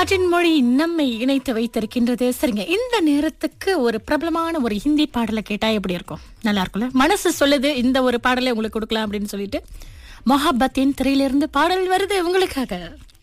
காற்றின் மொழி நம்மை இணைத்து வைத்திருக்கின்றது. சரிங்க, இந்த நேரத்துக்கு ஒரு பிரபலமான ஒரு ஹிந்தி பாடலை கேட்டா எப்படி இருக்கும்? நல்லா இருக்கும்ல. மனசு சொல்லுது இந்த ஒரு பாடலை உங்களுக்கு கொடுக்கலாம் அப்படின்னு சொல்லிட்டு மொஹப்பத்தின் திரையிலிருந்து பாடல் வருது உங்களுக்காக.